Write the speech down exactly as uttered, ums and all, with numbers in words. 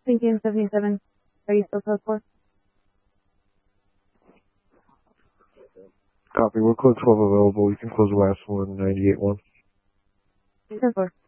Thinking seventy-seven. Are you still code four? Copy. We're code twelve available. You can close the last one, ninety-eight one. ten four.